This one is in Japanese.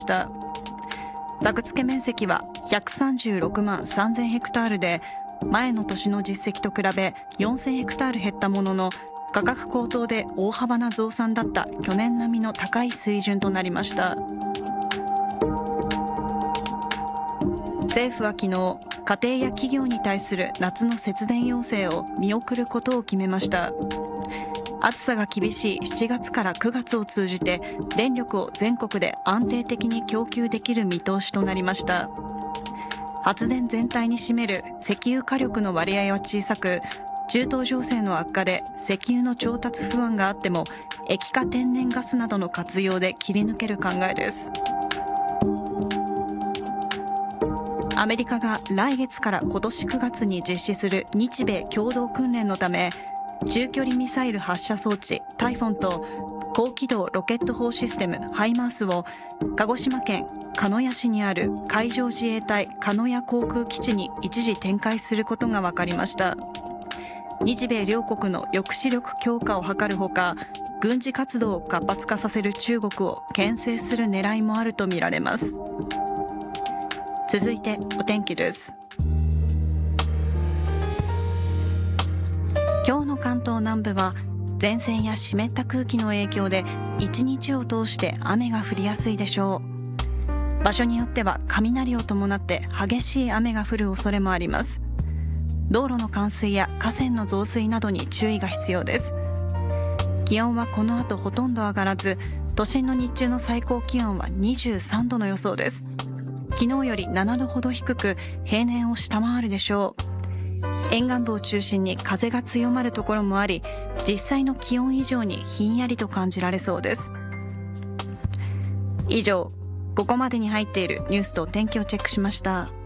た。作付面積は136万3000ヘクタールで、前の年の実績と比べ4000ヘクタール減ったものの、価格高騰で大幅な増産だった去年並みの高い水準となりました。政府は昨日、家庭や企業に対する夏の節電要請を見送ることを決めました。暑さが厳しい7月から9月を通じて電力を全国で安定的に供給できる見通しとなりました。発電全体に占める石油火力の割合は小さく、中東情勢の悪化で石油の調達不安があっても液化天然ガスなどの活用で切り抜ける考えです。アメリカが来月から今年9月に実施する日米共同訓練のため、中距離ミサイル発射装置タイフォンと高機動ロケット砲システムハイマースを鹿児島県鹿屋市にある海上自衛隊鹿屋航空基地に一時展開することが分かりました。日米両国の抑止力強化を図るほか、軍事活動を活発化させる中国を牽制する狙いもあるとみられます。続いてお天気です。今日の関東南部は前線や湿った空気の影響で一日を通して雨が降りやすいでしょう。場所によっては雷を伴って激しい雨が降る恐れもあります。道路の冠水や河川の増水などに注意が必要です。気温はこの後ほとんど上がらず、都心の日中の最高気温は23度の予想です。昨日より7度ほど低く平年を下回るでしょう。沿岸部を中心に風が強まるところもあり、実際の気温以上にひんやりと感じられそうです。以上、ここまでに入っているニュースと天気をチェックしました。